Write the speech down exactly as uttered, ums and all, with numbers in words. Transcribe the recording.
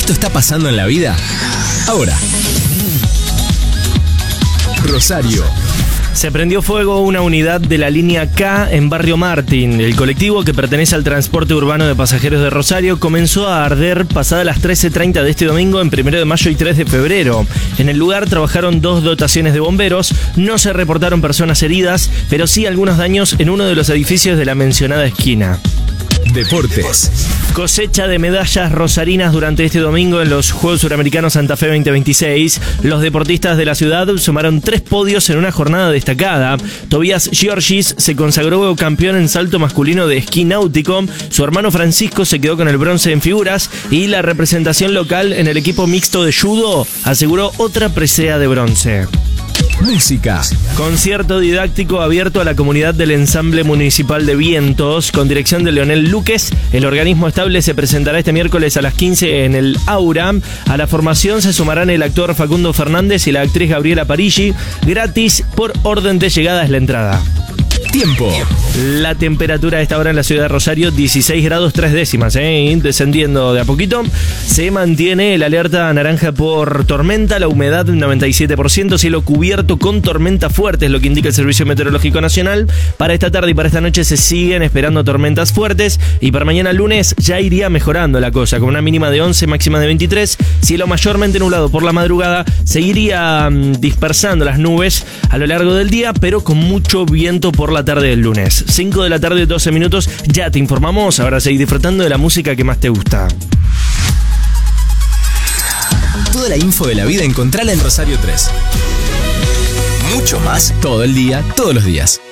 Esto está pasando en la vida ahora. Rosario. Se prendió fuego una unidad de la línea K en Barrio Martín. El colectivo, que pertenece al transporte urbano de pasajeros de Rosario, comenzó a arder pasadas las trece treinta de este domingo en primero de mayo y tres de febrero. En el lugar trabajaron dos dotaciones de bomberos. No se reportaron personas heridas, pero sí algunos daños en uno de los edificios de la mencionada esquina. Deportes. Cosecha de medallas rosarinas durante este domingo en los Juegos Suramericanos Santa Fe veinte veintiséis. Los deportistas de la ciudad sumaron tres podios en una jornada destacada. Tobías Giorgis se consagró campeón en salto masculino de esquí náutico. Su hermano Francisco se quedó con el bronce en figuras. Y la representación local en el equipo mixto de judo aseguró otra presea de bronce. Música. Concierto didáctico abierto a la comunidad del Ensamble Municipal de Vientos, con dirección de Leonel Luques. El organismo estable se presentará este miércoles a las quince en el Aura. A la formación se sumarán el actor Facundo Fernández y la actriz Gabriela Parigi. Gratis, por orden de llegada es la entrada. Tiempo. La temperatura a esta hora en la ciudad de Rosario, dieciséis grados tres décimas, ¿eh? Descendiendo de a poquito. Se mantiene el alerta naranja por tormenta, la humedad noventa y siete por ciento, cielo cubierto con tormenta fuerte, es lo que indica el Servicio Meteorológico Nacional. Para esta tarde y para esta noche se siguen esperando tormentas fuertes, y para mañana lunes ya iría mejorando la cosa, con una mínima de once, máxima de veintitrés, cielo mayormente nublado por la madrugada, seguiría dispersando las nubes a lo largo del día, pero con mucho viento por la tarde del lunes. cinco de la tarde, doce minutos, ya te informamos. Ahora seguí disfrutando de la música que más te gusta. Toda la info de la vida encontrala en Rosario tres. Mucho más todo el día, todos los días.